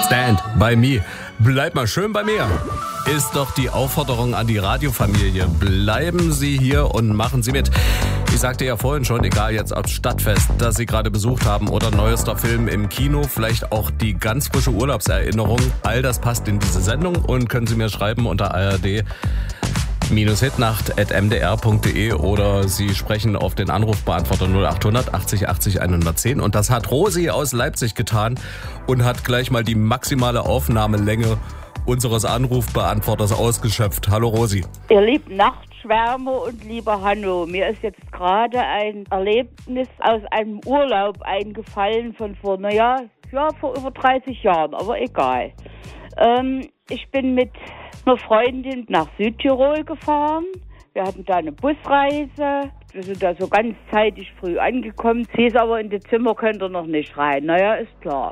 Stand by me. Bleib mal schön bei mir. Ist doch die Aufforderung an die Radiofamilie. Bleiben Sie hier und machen Sie mit. Ich sagte ja vorhin schon, egal jetzt ob Stadtfest, das Sie gerade besucht haben oder neuester Film im Kino, vielleicht auch die ganz frische Urlaubserinnerung. All das passt in diese Sendung und können Sie mir schreiben unter ard-hitnacht@mdr.de oder Sie sprechen auf den Anrufbeantworter 0800 80 80 110. Und das hat Rosi aus Leipzig getan und hat gleich mal die maximale Aufnahmelänge unseres Anrufbeantworters ausgeschöpft. Hallo Rosi. Ihr lieben Nachtschwärmer und lieber Hanno, mir ist jetzt gerade ein Erlebnis aus einem Urlaub eingefallen von vor über 30 Jahren, aber egal. Ich bin mit einer Freundin nach Südtirol gefahren. Wir hatten da eine Busreise. Wir sind da so ganz zeitig früh angekommen. Sie ist aber in das Zimmer, könnt ihr noch nicht rein. Naja, ist klar.